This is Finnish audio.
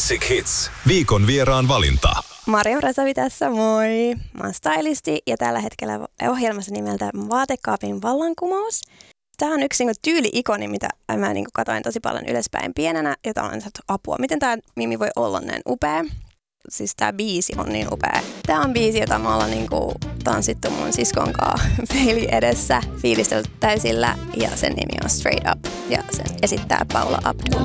Classic Hits. Viikon vieraan valinta. Marja Rasavi tässä, moi! Mä oon stylisti ja tällä hetkellä ohjelmassa nimeltä Vaatekaapin vallankumous. Tää on yksi tyyli-ikoni, mitä mä katoin tosi paljon ylöspäin pienenä, jota on saatu apua. Miten tää Mimi voi olla näin upea? Siis tää biisi on niin upea. Tää on biisi, jota me ollaan tanssittu mun siskon kanssa peili edessä, fiilistelty täysillä, ja sen nimi on Straight Up, ja sen esittää Paula Abdul.